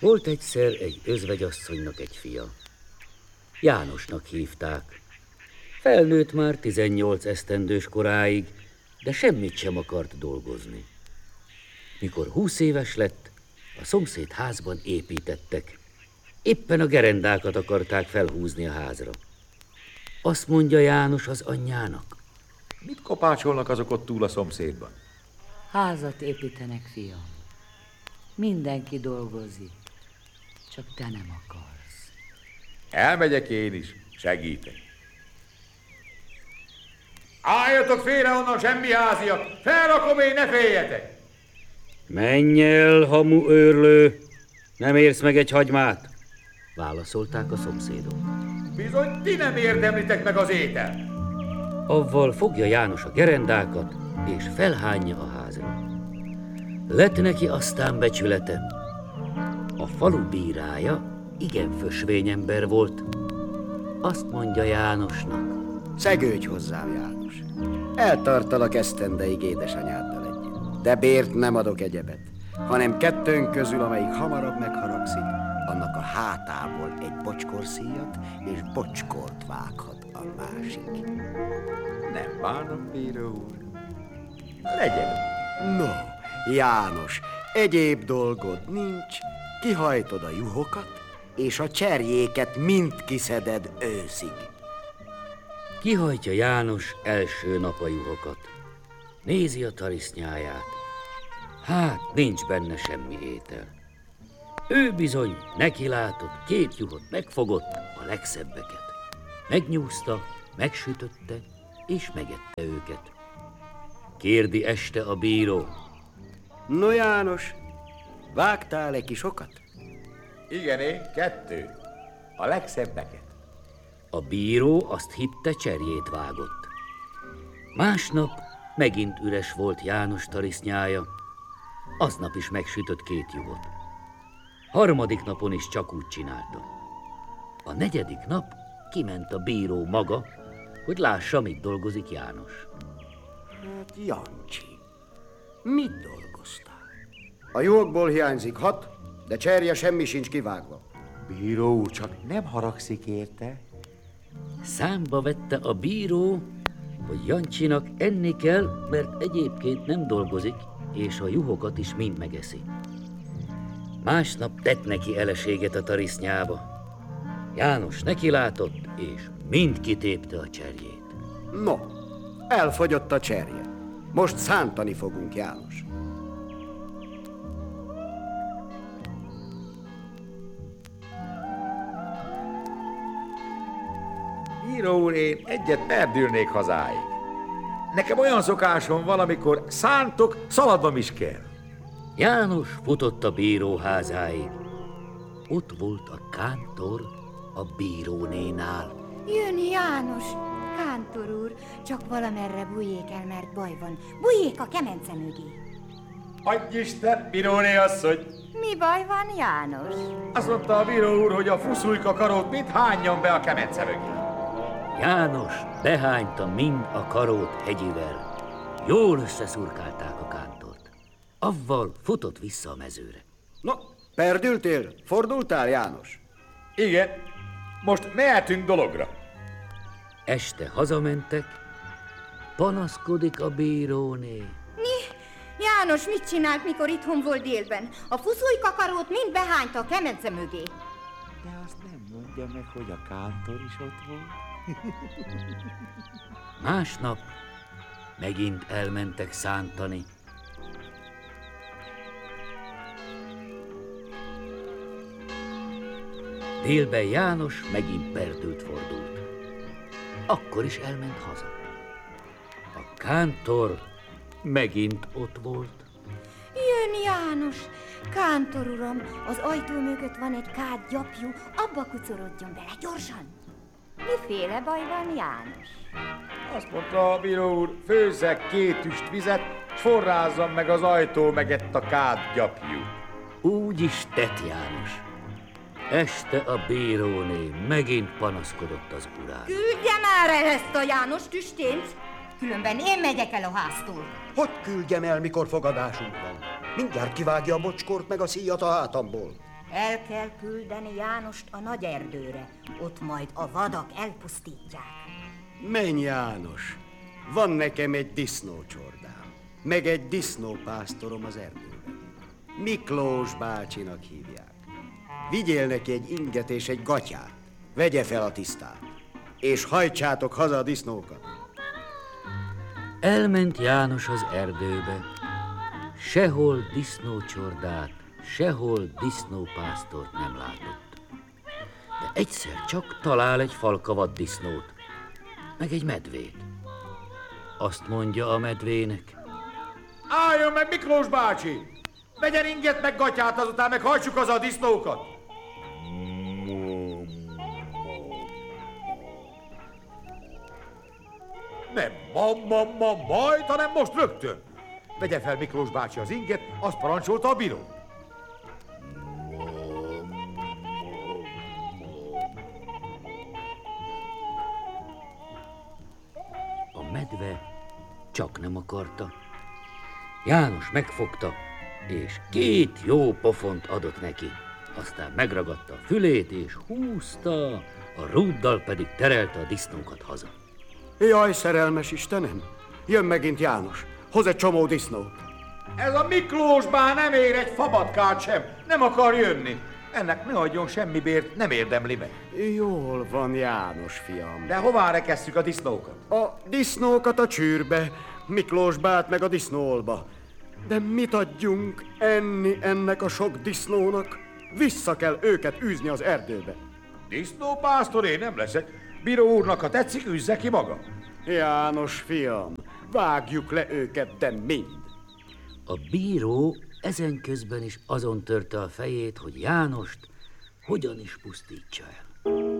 Volt egyszer egy özvegyasszonynak egy fia. Jánosnak hívták. Felnőtt már 18 esztendős koráig, de semmit sem akart dolgozni. Mikor 20 éves lett, a szomszéd házban építettek. Éppen a gerendákat akarták felhúzni a házra. Azt mondja János az anyjának. Mit kopácsolnak azok ott túl a szomszédban? Házat építenek, fiam. Mindenki dolgozik, csak te nem akarsz. Elmegyek én is, segítek. Álljatok félre onnan, semmi háziak! Felrakom én, ne féljetek! Menj el, hamu őrlő! Nem érsz meg egy hagymát! Válaszolták a szomszédok. Bizony, ti nem érdemlitek meg az ételt. Avval fogja János a gerendákat, és felhányja a házra. Lett neki aztán becsülete. A falu bírája igen fösvény ember volt. Azt mondja Jánosnak. Szegődj hozzám, János. Eltartalak esztendeig édesanyáddal együtt. De bért nem adok egyebet, hanem kettőnk közül, amelyik hamarabb megharagszik, annak a hátából egy bocskorszíjat és bocskort vághat a másik. Nem bánom, bíró úr. Legyen. No, János, egyéb dolgod nincs, kihajtod a juhokat, és a cserjéket mind kiszeded őszig. Kihajtja János első nap a juhokat. Nézi a tarisznyáját. Hát, nincs benne semmi étel. Ő bizony nekilátott, 2 juhot megfogott, a legszebbeket. Megnyúzta, megsütötte, és megette őket. Kérdi este a bíró. No, János, vágtál-e ki sokat? Igen, én 2. A legszebbeket. A bíró azt hitte, cserjét vágott. Másnap megint üres volt János tarisznyája. Aznap is megsütött 2 juhot. Harmadik napon is csak úgy csinálta. A 4. nap kiment a bíró maga, hogy lássa, mit dolgozik János. Hát, Jancsi, mit dolgoztál? A juhokból hiányzik 6, de cserje semmi sincs kivágva. Bíró úr, csak nem haragszik érte? Számba vette a bíró, hogy Jancsinak enni kell, mert egyébként nem dolgozik, és a juhokat is mind megeszi. Másnap tett neki eleséget a tarisznyába. János nekilátott, és mind kitépte a cserjét. No, elfogyott a cserje. Most szántani fogunk, János. Bíró úr, én egyet perdülnék hazáig. Nekem olyan szokásom van, amikor szántok, szaladnom is kell. János futott a bíró házáig. Ott volt a kántor a bírónénál. Jön János, kántor úr, csak valamerre bújjék el, mert baj van. Bújjék a kemence mögé. Adj Isten, bíróné asszony! Mi baj van, János? Azt mondta a bíró úr, hogy a fuszújka karót mind hányjam be a kemence mögé. János behányta mind a karót hegyivel. Jól összeszurkálták a kántort. Avval futott vissza a mezőre. No, perdültél? Fordultál, János? Igen, most mehetünk dologra. Este hazamentek, panaszkodik a bíróné. Mi? János mit csinált, mikor itthon volt délben? A fuszulykakarót mind behányta a kemence mögé. De azt nem mondja meg, hogy a kántor is ott volt. Másnap megint elmentek szántani. Délben János megint perdült fordult. Akkor is elment haza. A kántor megint ott volt. Jön János, kántor uram, az ajtó mögött van egy kád gyapjú, abba kucorodjon bele, gyorsan. Miféle baj van, János? Azt mondta a bíró úr, főzzek 2 üst vizet, s forrázzam meg az ajtó megett a kád gyapjú. Úgy is tett János. Este a bíróné megint panaszkodott az urára. Küldje már el ezt a János tüstént, különben én megyek el a háztól. Hogy küldjem el, mikor fogadásunk van? Mindjárt kivágja a bocskort meg a szíjat a hátamból. El kell küldeni Jánost a nagy erdőre, ott majd a vadak elpusztítják. Menj, János, van nekem egy disznócsordám, meg egy disznópásztorom az erdőben. Miklós bácsinak hívják. Vigyél neki egy inget és egy gatyát, vegye fel a tisztát, és hajtsátok haza a disznókat. Elment János az erdőbe, sehol disznócsordát, sehol disznópásztort nem látott. De egyszer csak talál egy falka vaddisznót, meg egy medvét. Azt mondja a medvének: Álljon meg, Miklós bácsi! Vegyen inget meg gatyát, azután meg hajtsuk haza a disznókat! Nem majd, hanem most rögtön. Vegye fel Miklós bácsi az inget, azt parancsolta a bíró. A medve csak nem akarta. János megfogta, és 2 jó pofont adott neki. Aztán megragadta a fülét, és húzta, a rúddal pedig terelte a disznókat haza. Jaj, szerelmes Istenem, jön megint János, hoz egy csomó disznót. Ez a Miklós bá nem ér egy fabatkát sem, nem akar jönni. Ennek ne adjon semmi bért, nem érdemli meg. Jól van, János fiam. De hová rekesszük a disznókat? A disznókat a csűrbe, Miklós bát meg a disznóolba. De mit adjunk enni ennek a sok disznónak? Vissza kell őket űzni az erdőbe. Disznópásztor én nem leszek. Bíró úrnak, ha tetszik, üzze ki maga. János fiam, vágjuk le őket, de mind. A bíró ezen közben is azon törte a fejét, hogy Jánost hogyan is pusztítsa el.